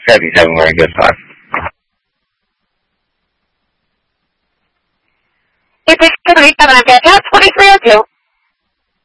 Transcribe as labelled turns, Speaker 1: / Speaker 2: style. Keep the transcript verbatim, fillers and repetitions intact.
Speaker 1: seventy-seven were a good spot.
Speaker 2: If it's seventy-seven, I'm getting out twenty-three oh two.